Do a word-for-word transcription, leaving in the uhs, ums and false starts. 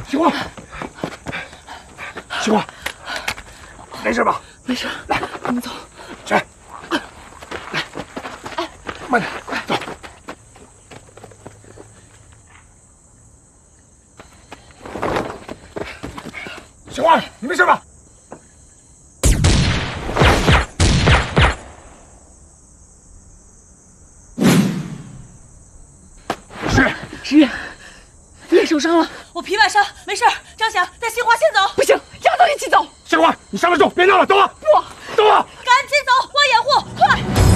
星光，星光，没事吧？ 没事， 来， 我们走。 去，来，慢点，快走。星光，你没事吧？ 十月，你也受伤了， 我皮外伤，没事。张霞，带杏花先走。 不行，丫头一起走。 杏花，你刹得住，别闹了，走啊！ 不， 走啊！ 赶紧走，我掩护，快！